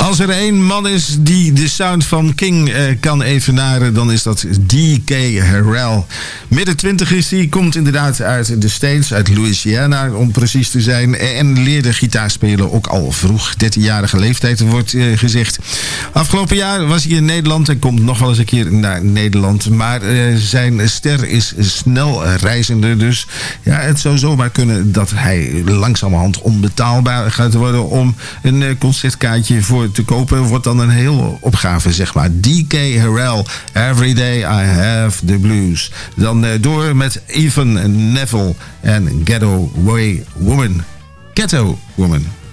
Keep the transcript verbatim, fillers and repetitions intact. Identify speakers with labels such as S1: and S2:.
S1: Als er één man is die de sound van King uh, kan evenaren, dan is dat D K Harrell. Midden twintig is hij, komt inderdaad uit de States, uit Louisiana om precies te zijn. En leerde gitaar spelen ook al vroeg, dertienjarige leeftijd wordt uh, gezegd. Afgelopen jaar was hij in Nederland en komt nog wel eens een keer naar Nederland. Maar uh, zijn ster is snel reizender, dus ja, het zou zomaar kunnen dat hij langzamerhand onbetaalbaar gaat worden om een uh, concertkaartje voor te kopen. Wordt dan een hele opgave, zeg maar. D K Harrell, Every Day I Have the Blues. Dan uh, door met Even Neville en Ghetto Way Woman. Ghetto Woman.